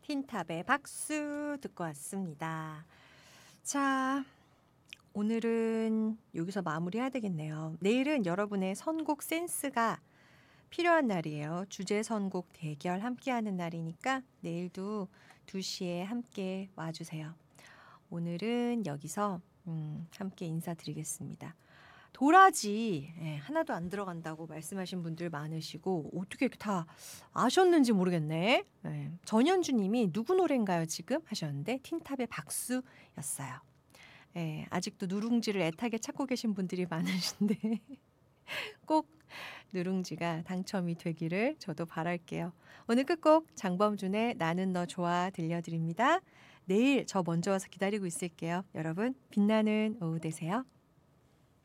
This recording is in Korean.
틴탑의 박수 듣고 왔습니다. 자, 오늘은 여기서 마무리해야 되겠네요. 내일은 여러분의 선곡 센스가 필요한 날이에요. 주제 선곡 대결 함께하는 날이니까 내일도 2시에 함께 와주세요. 오늘은 여기서 함께 인사드리겠습니다. 도라지 하나도 안 들어간다고 말씀하신 분들 많으시고 어떻게 이렇게 다 아셨는지 모르겠네. 전현주님이 누구 노래인가요 지금 하셨는데 틴탑의 박수였어요. 아직도 누룽지를 애타게 찾고 계신 분들이 많으신데 꼭 누룽지가 당첨이 되기를 저도 바랄게요. 오늘 끝곡 장범준의 나는 너 좋아 들려드립니다. 내일 저 먼저 와서 기다리고 있을게요. 여러분 빛나는 오후 되세요.